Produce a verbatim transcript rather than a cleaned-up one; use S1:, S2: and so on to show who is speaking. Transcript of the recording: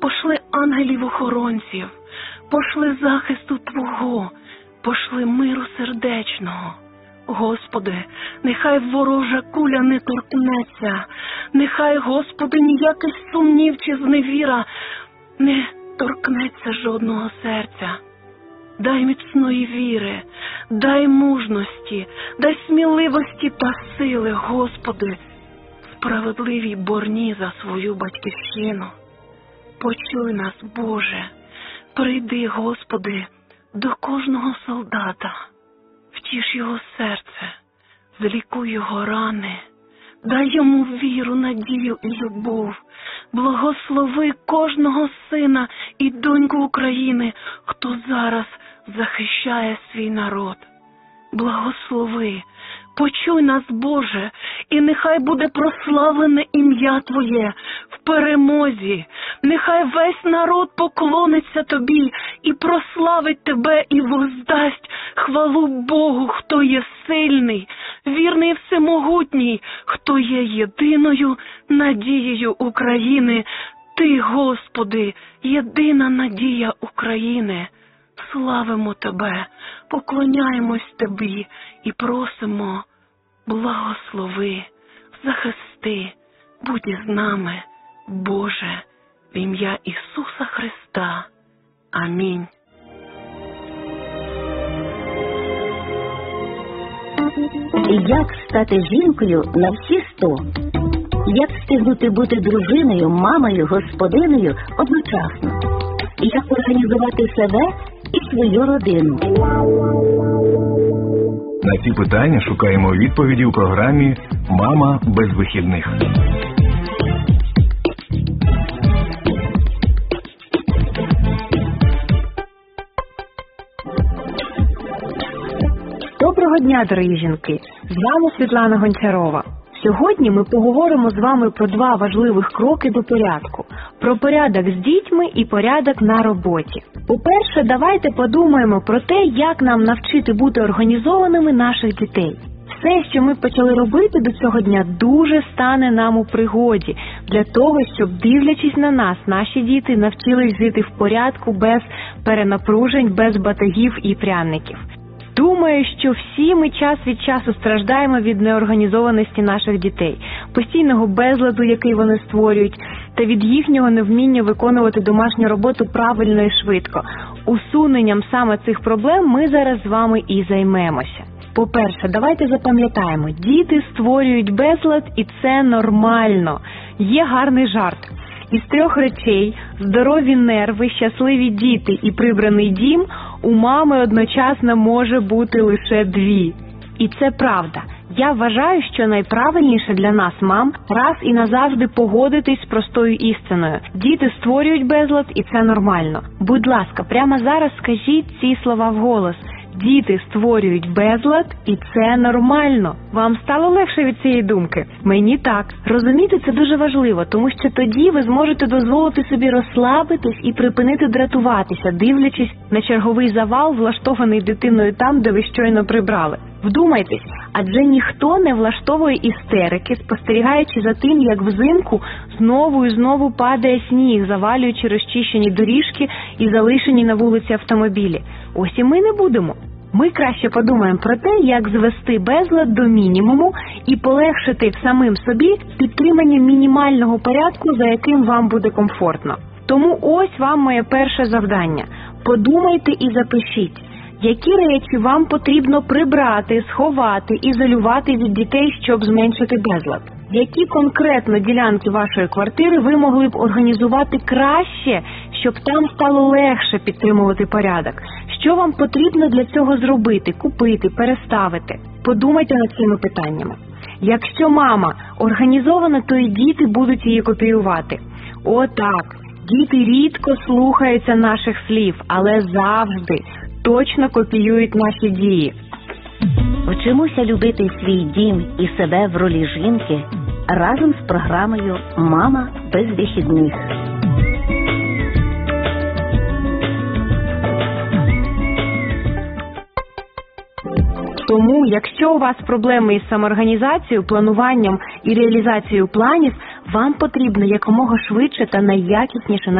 S1: Пошли ангелів-охоронців, пошли захисту Твого, пошли миру сердечного. Господи, нехай ворожа куля не торкнеться, нехай, Господи, ніякий сумнів чи зневіра не торкнеться жодного серця. Дай міцної віри, дай мужності, дай сміливості та сили, Господи, справедливій борні за свою батьківщину. Почуй нас, Боже, прийди, Господи, до кожного солдата, втіш його серце, злікуй його рани, дай йому віру, надію і любов, благослови кожного сина і доньку України, хто зараз захищає свій народ. Благослови, почуй нас, Боже, і нехай буде прославлене ім'я Твоє в перемозі. Нехай весь народ поклониться Тобі і прославить Тебе і воздасть хвалу Богу, хто є сильний, вірний і всемогутній, хто є єдиною надією України. Ти, Господи, єдина надія України. Славимо Тебе, поклоняємось Тобі і просимо, благослови, захисти, будь із нами, Боже, в ім'я Ісуса Христа. Амінь.
S2: Як стати жінкою на всі сто? Як встигнути бути дружиною, мамою, господинею одночасно? Як організувати себе і свою родину?
S3: На ці питання шукаємо відповіді у програмі «Мама без вихідних».
S4: Доброго дня, дорогі жінки! З вами Світлана Гончарова. Сьогодні ми поговоримо з вами про два важливих кроки до порядку. Про порядок з дітьми і порядок на роботі. По-перше, давайте подумаємо про те, як нам навчити бути організованими наших дітей. Все, що ми почали робити до цього дня, дуже стане нам у пригоді. Для того, щоб, дивлячись на нас, наші діти навчились жити в порядку без перенапружень, без батогів і пряників. Думаю, що всі ми час від часу страждаємо від неорганізованості наших дітей, постійного безладу, який вони створюють, та від їхнього невміння виконувати домашню роботу правильно і швидко. Усуненням саме цих проблем ми зараз з вами і займемося. По-перше, давайте запам'ятаємо, діти створюють безлад, і це нормально. Є гарний жарт. Із трьох речей – здорові нерви, щасливі діти і прибраний дім – у мами одночасно може бути лише дві. І це правда. Я вважаю, що найправильніше для нас, мам, раз і назавжди погодитись з простою істиною. Діти створюють безлад, і це нормально. Будь ласка, прямо зараз скажіть ці слова вголос. Діти створюють безлад, і це нормально. Вам стало легше від цієї думки? Мені так. Розуміти це дуже важливо, тому що тоді ви зможете дозволити собі розслабитись і припинити дратуватися, дивлячись на черговий завал, влаштований дитиною там, де ви щойно прибрали. Вдумайтесь, адже ніхто не влаштовує істерики, спостерігаючи за тим, як взимку знову і знову падає сніг, завалюючи розчищені доріжки і залишені на вулиці автомобілі. Ось і ми не будемо. Ми краще подумаємо про те, як звести безлад до мінімуму і полегшити в самим собі підтримання мінімального порядку, за яким вам буде комфортно. Тому ось вам моє перше завдання. Подумайте і запишіть, які речі вам потрібно прибрати, сховати, ізолювати від дітей, щоб зменшити безлад. Які конкретно ділянки вашої квартири ви могли б організувати краще, щоб там стало легше підтримувати порядок? Що вам потрібно для цього зробити, купити, переставити? Подумайте над цими питаннями. Якщо мама організована, то і діти будуть її копіювати. Отак. Діти рідко слухаються наших слів, але завжди точно копіюють наші дії.
S2: Вчимося любити свій дім і себе в ролі жінки разом з програмою «Мама без вихідних».
S4: Тому, якщо у вас проблеми із самоорганізацією, плануванням і реалізацією планів, вам потрібно якомога швидше та найякісніше